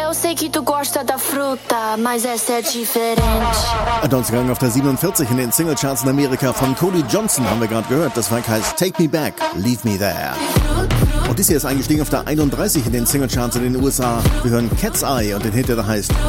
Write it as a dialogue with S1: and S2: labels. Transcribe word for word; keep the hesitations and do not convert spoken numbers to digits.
S1: Eu sei que tu gosta da fruta, mas essa é diferente.
S2: Adolfsgang auf der siebenundvierzig in den Singlecharts in Amerika von Cody Johnson haben wir gerade gehört. Das Werk heißt Take Me Back, Leave Me There. Und dies hier ist eingestiegen auf der einunddreißig in den Singlecharts in den U S A. Wir hören Cat's Eye und den Hit, der da heißt